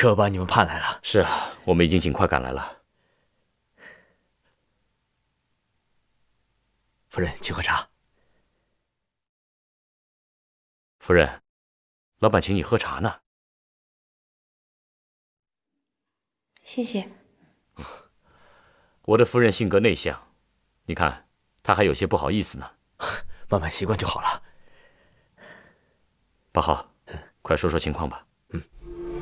可把你们盼来了。 是啊，我们已经尽快赶来了。 夫人，请喝茶。 夫人，老板请你喝茶呢。 谢谢。 我的夫人性格内向，你看，她还有些不好意思呢。 慢慢习惯就好了。 八号，快说说情况吧。